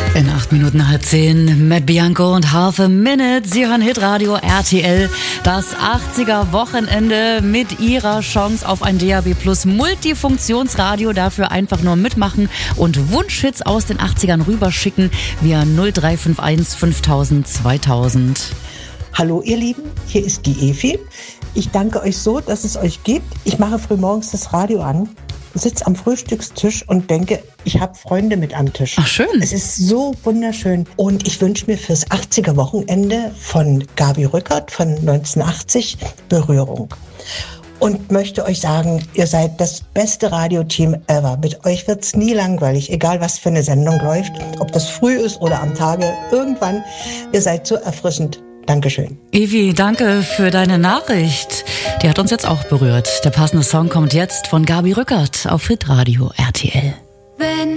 In 8 Minuten 9:30, Matt Bianco und Half a Minute. Sie hören Hitradio RTL, das 80er-Wochenende mit ihrer Chance auf ein DAB Plus Multifunktionsradio. Dafür einfach nur mitmachen und Wunschhits aus den 80ern rüberschicken via 0351 5000 2000. Hallo ihr Lieben, hier ist die Evi. Ich danke euch so, dass es euch gibt. Ich mache frühmorgens das Radio an, sitze am Frühstückstisch und denke, ich habe Freunde mit am Tisch. Ach, schön. Es ist so wunderschön. Und ich wünsche mir fürs 80er-Wochenende von Gabi Rückert von 1980 Berührung. Und möchte euch sagen, ihr seid das beste Radioteam ever. Mit euch wird's nie langweilig, egal was für eine Sendung läuft. Ob das früh ist oder am Tage, irgendwann. Ihr seid so erfrischend. Dankeschön. Evi, danke für deine Nachricht. Die hat uns jetzt auch berührt. Der passende Song kommt jetzt von Gabi Rückert auf Hitradio RTL. Wenn